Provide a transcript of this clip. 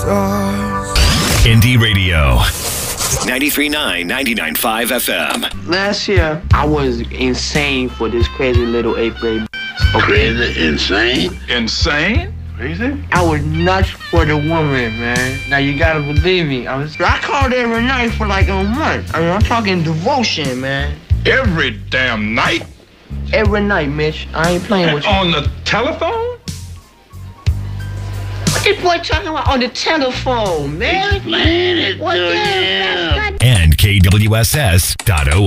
stars. Indie Radio. 93.9, 99.5 FM. Last year, I was insane for this crazy little 8th grade. Okay. Crazy? Insane? Insane? Crazy? I was nuts for the woman, man. Now you gotta believe me. I called every night for like a month. I mean, I'm talking devotion, man. Every damn night? Every night, Mitch. I ain't playing with you. On the telephone? What this boy talking about on the telephone, man? Explain it to him. And KWSS.org.